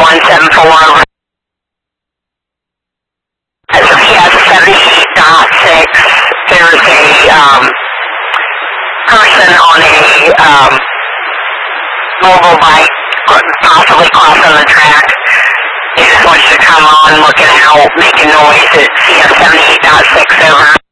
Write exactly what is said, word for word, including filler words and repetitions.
one seven four. As of P S seventy-eight point six, there's a um, person on a um, mobile bike, possibly crossing the track. They just want you to come on, looking out, making noise at C F seventy-eight point six over.